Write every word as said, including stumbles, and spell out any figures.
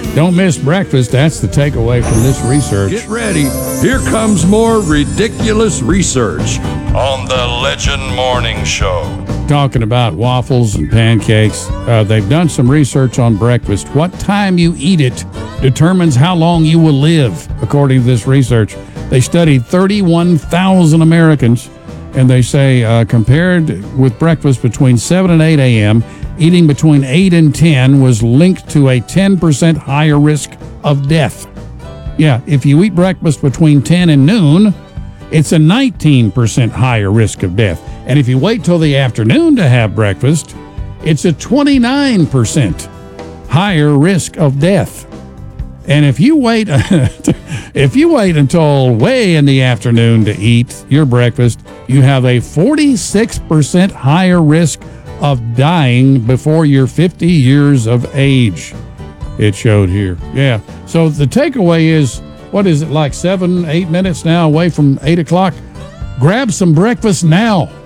Don't miss breakfast. That's the takeaway from this research. Get ready. Here comes more ridiculous research on the Legend Morning Show. Talking about waffles and pancakes, uh, they've done some research on breakfast. What time you eat it determines how long you will live, according to this research. They studied thirty-one thousand Americans, and they say uh, compared with breakfast between seven and eight a.m., eating between eight and ten was linked to a ten percent higher risk of death. Yeah, if you eat breakfast between ten and noon, it's a nineteen percent higher risk of death. And if you wait till the afternoon to have breakfast, it's a twenty-nine percent higher risk of death. And if you wait if you wait until way in the afternoon to eat your breakfast, you have a forty-six percent higher risk of dying before you're fifty years of age. It showed here. Yeah. So the takeaway is, what is it, like seven, eight minutes now away from eight o'clock? Grab some breakfast now.